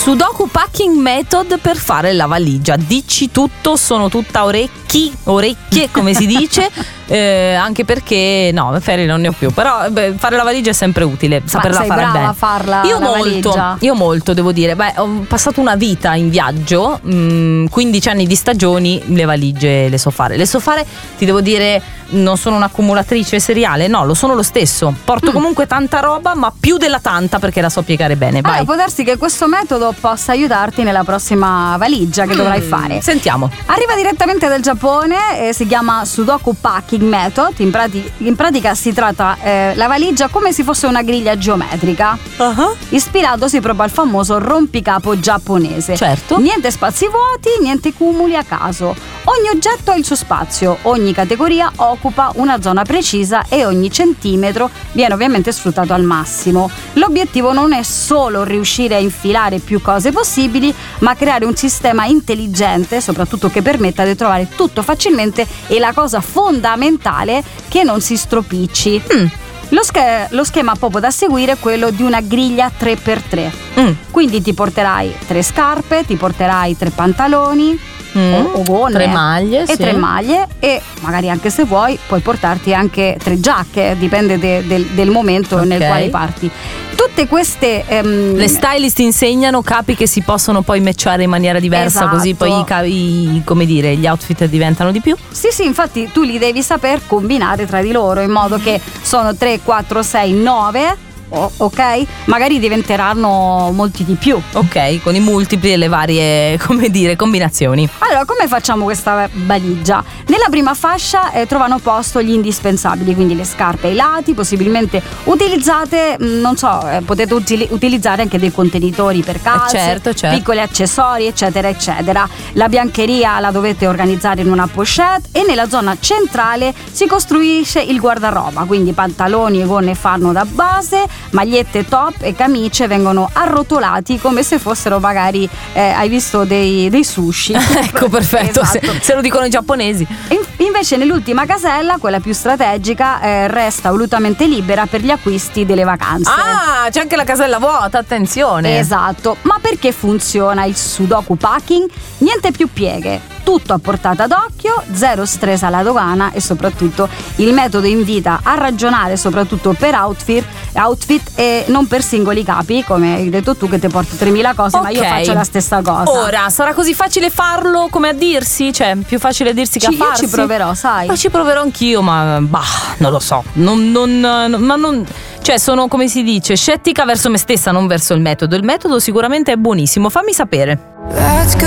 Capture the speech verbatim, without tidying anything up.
Sudoku packing method per fare la valigia. Dici tutto, sono tutta orecchi, orecchie come si dice, eh, anche perché no, ferie non ne ho più, però beh, fare la valigia è sempre utile, saperla fare brava bene. a farla, io la molto, valigia. io molto devo dire, beh, ho passato una vita in viaggio, mh, quindici anni di stagioni, le valigie le so fare. Le so fare, ti devo dire, non sono un'accumulatrice seriale, no, lo sono lo stesso. Porto mm. comunque tanta roba, ma più della tanta perché la so piegare bene. Vai. Allora, può darsi che questo metodo possa aiutarti nella prossima valigia che mm. dovrai fare. Sentiamo. Arriva direttamente dal Giappone, eh, si chiama Sudoku Packing Method. In, prati- in pratica si tratta eh, la valigia come se fosse una griglia geometrica, uh-huh. ispiratosi proprio al famoso rompicapo giapponese. Certo. Niente spazi vuoti, niente cumuli a caso. Ogni oggetto ha il suo spazio, ogni categoria occupa una zona precisa e ogni centimetro viene ovviamente sfruttato al massimo. L'obiettivo non è solo riuscire a infilare più cose possibili, ma creare un sistema intelligente, soprattutto che permetta di trovare tutto facilmente, e la cosa fondamentale, che non si stropicci. Mm. Lo, sch- lo schema proprio da seguire è quello di una griglia tre per tre. Mm. Quindi ti porterai tre scarpe, ti porterai tre pantaloni, Mm. o gonne, tre maglie e sì. tre maglie, e magari anche se vuoi puoi portarti anche tre giacche, dipende de- del, del momento okay. nel quale parti. Tutte queste ehm... le stylist insegnano capi che si possono poi matchare in maniera diversa, esatto. così poi i capi, come dire, gli outfit diventano di più. Sì sì, infatti tu li devi saper combinare tra di loro in modo che sono tre, quattro, sei, nove. Oh, ok, magari diventeranno molti di più. Ok, con i multipli e le varie, come dire, combinazioni. Allora, come facciamo questa valigia? Nella prima fascia eh, trovano posto gli indispensabili, quindi le scarpe ai lati, possibilmente utilizzate, non so, eh, potete util- utilizzare anche dei contenitori per calze, eh certo, certo. piccoli accessori, eccetera, eccetera. La biancheria la dovete organizzare in una pochette, e nella zona centrale si costruisce il guardaroba, quindi pantaloni e gonne fanno da base, magliette, top e camicie vengono arrotolati come se fossero magari eh, hai visto dei, dei sushi. Ecco, perfetto, esatto. se, se lo dicono i giapponesi. In, invece nell'ultima casella, quella più strategica, eh, resta volutamente libera per gli acquisti delle vacanze. Ah, c'è anche la casella vuota, attenzione. Esatto. Ma perché funziona il Sudoku packing? Niente più pieghe, tutto a portata d'occhio, zero stress alla dogana, e soprattutto il metodo invita a ragionare soprattutto per outfit, outfit e non per singoli capi, come hai detto tu che ti porti tremila cose, okay. ma io faccio la stessa cosa. Ora, sarà così facile farlo come a dirsi? Cioè, più facile a dirsi che ci, a farsi? Io ci proverò, sai. Ma ci proverò anch'io, ma bah, non lo so. Non, non, ma non, cioè, sono, come si dice, scettica verso me stessa, non verso il metodo. Il metodo sicuramente è buonissimo, fammi sapere. Let's go